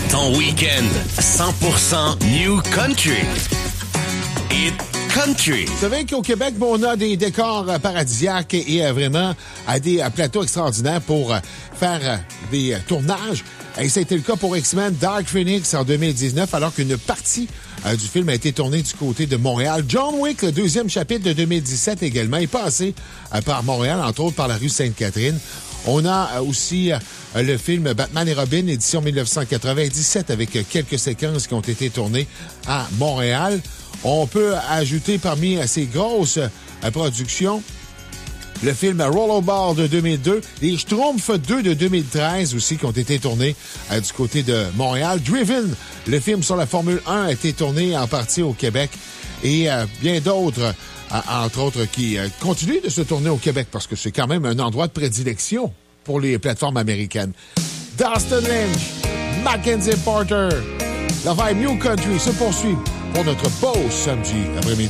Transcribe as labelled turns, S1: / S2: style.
S1: Ton week-end 100% New Country. Hit Country.
S2: Vous savez qu'au Québec, on a des décors paradisiaques et vraiment des plateaux extraordinaires pour faire des tournages. Et ça a été le cas pour X-Men Dark Phoenix en 2019, alors qu'une partie du film a été tournée du côté de Montréal. John Wick, le deuxième chapitre de 2017 également, est passé par Montréal, entre autres par la rue Sainte-Catherine. On a aussi le film Batman et Robin, édition 1997, avec quelques séquences qui ont été tournées à Montréal. On peut ajouter parmi ces grosses productions le film Rollerball de 2002, les Schtroumpfs 2 de 2013 aussi qui ont été tournés du côté de Montréal. Driven, le film sur la Formule 1 a été tourné en partie au Québec et bien d'autres, entre autres, qui continuent de se tourner au Québec parce que c'est quand même un endroit de prédilection pour les plateformes américaines. Dustin Lynch, Mackenzie Porter, la vibe New Country se poursuit pour notre beau samedi après-midi.